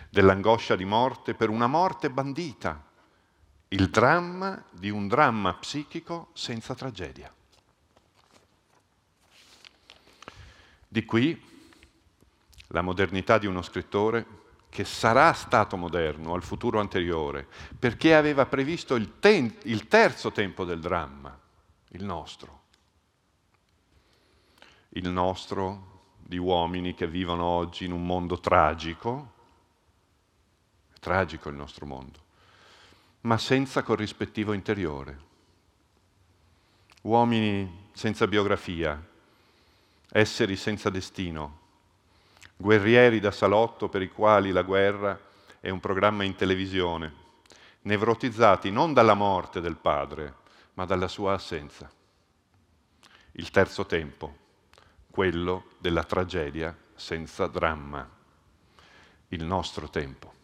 dell'angoscia di morte per una morte bandita, il dramma di un dramma psichico senza tragedia. Di qui la modernità di uno scrittore che sarà stato moderno al futuro anteriore, perché aveva previsto il terzo tempo del dramma, il nostro di uomini che vivono oggi in un mondo tragico, è tragico il nostro mondo, ma senza corrispettivo interiore. Uomini senza biografia, esseri senza destino, guerrieri da salotto per i quali la guerra è un programma in televisione, nevrotizzati non dalla morte del padre, ma dalla sua assenza. Il terzo tempo, quello della tragedia senza dramma, il nostro tempo.